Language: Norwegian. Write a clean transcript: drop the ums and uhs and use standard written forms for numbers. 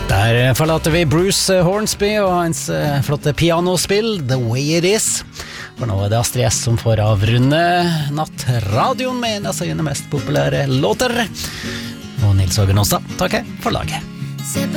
Der forlater vi Bruce Hornsby og hans flotte pianospill The Way It Is. For nå det Astrid S som får avrunde nattradioen med en av sine mest populære låter. Og Nils Åge Nåstad takker for laget.